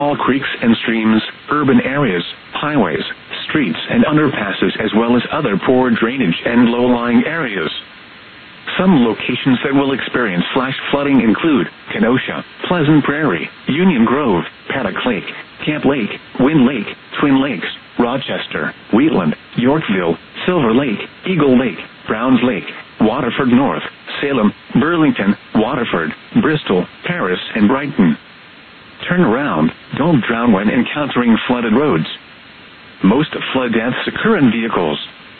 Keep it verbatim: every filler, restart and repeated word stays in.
All creeks and streams, urban areas, highways, streets and underpasses as well as other poor drainage and low-lying areas. Some locations that will experience flash flooding include Kenosha, Pleasant Prairie, Union Grove, Paddock Lake, Camp Lake, Wind Lake, Twin Lakes, Rochester, Wheatland, Yorkville, Silver Lake, Eagle Lake, Browns Lake, Waterford North, Salem, Burlington, Waterford, Bristol, Paris, and Brighton. Turn around, don't drown when encountering flooded roads. Most flood deaths occur in vehicles.